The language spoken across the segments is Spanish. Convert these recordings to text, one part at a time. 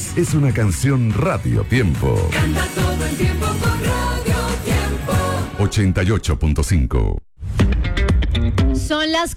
es una canción Radio Tiempo. Canta todo el tiempo con Radio Tiempo. 88.5. Son las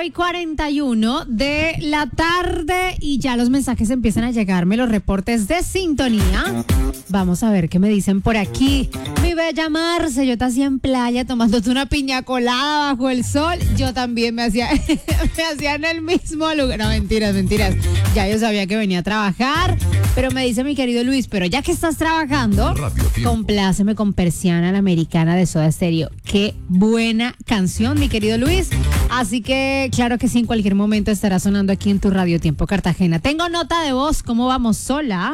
4:41 de la tarde y ya los mensajes empiezan a llegarme, los reportes de sintonía. Vamos a ver qué me dicen por aquí. Mi bella Marce, yo te hacía en playa tomándote una piña colada bajo el sol. Yo también me hacía en el mismo lugar. No, mentiras. Ya yo sabía que venía a trabajar, pero me dice mi querido Luis, pero ya que estás trabajando, compláceme con Persiana la Americana de Soda Stereo. Qué buena canción, mi querido Luis. Así que, claro que sí, en cualquier momento estará sonando aquí en tu Radio Tiempo Cartagena. Tengo nota de voz, ¿cómo vamos? Sola.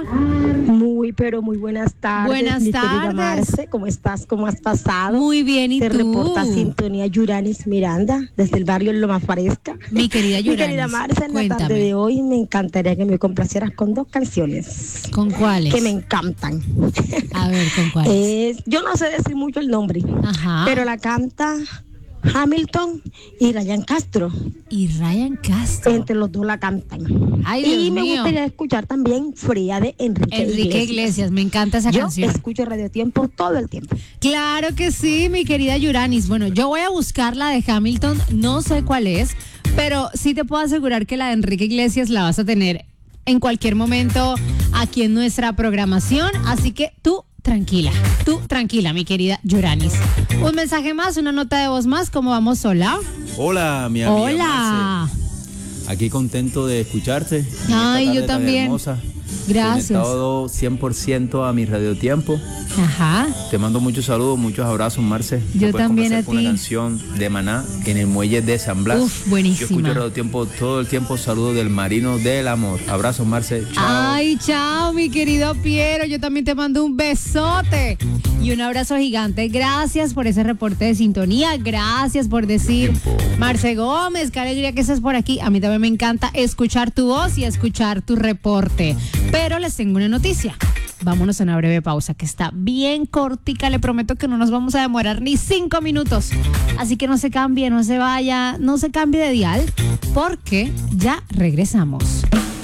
Pero muy buenas tardes. Buenas mi tardes. querida Marce, ¿cómo estás? ¿Cómo has pasado? Muy bien, ¿y Te tú? reporta Sintonía Yuranis Miranda, desde el barrio Loma Fresca. Mi querida Yuranis, Mi querida Marce, en la cuéntame. tarde de hoy me encantaría que me complacieras con dos canciones. ¿Con cuáles? Que me encantan. A ver, ¿con cuáles? Yo no sé decir mucho el nombre, Ajá. pero la canta Hamilton y Ryan Castro. Y Ryan Castro. Entre los dos la cantan. Ay, y Dios me mío. gustaría escuchar también Fría de Enrique Iglesias, me encanta esa Yo canción. escucho Radio Tiempo todo el tiempo. Claro que sí, mi querida Yuranis. Bueno, yo voy a buscar la de Hamilton, no sé cuál es, pero sí te puedo asegurar que la de Enrique Iglesias la vas a tener en cualquier momento aquí en nuestra programación, así que tú tranquila, mi querida Yuranis. Un mensaje más, una nota de voz más, ¿cómo vamos? Hola. Hola, mi amiga Hola. Marce. Aquí contento de escucharte. Ay, yo Esta tarde tan también. hermosa. Gracias. Conectado 100% a mi Radio Tiempo. Ajá. Te mando muchos saludos, muchos abrazos, Marce. Yo Me puedes también complacer a con ti. una canción de Maná en el muelle de San Blas. Uf, buenísima. Yo escucho Radio Tiempo todo el tiempo. Saludos del Marino del Amor. Abrazos, Marce. Chao. Ay, chao, mi querido Piero. Yo también te mando un besote y un abrazo gigante. Gracias por ese reporte de sintonía. Gracias por decir, Marce Gómez, qué alegría que estés por aquí. A mí también me encanta escuchar tu voz y escuchar tu reporte. Pero les tengo una noticia. Vámonos a una breve pausa que está bien cortica. Le prometo que no nos vamos a demorar ni 5 minutos. Así que no se cambie, no se vaya, no se cambie de dial, porque ya regresamos.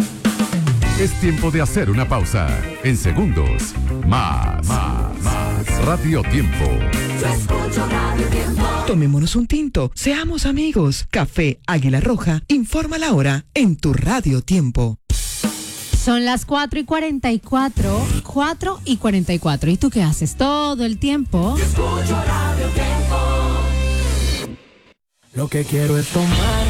Es tiempo de hacer una pausa. En segundos, más. Radio Tiempo. Yo escucho Radio Tiempo. Tomémonos un tinto, seamos amigos. Café Águila Roja informa la hora en tu Radio Tiempo. Son las 4:44. 4:44. ¿Y tú qué haces todo el tiempo? Yo escucho Radio Tiempo. Lo que quiero es tomar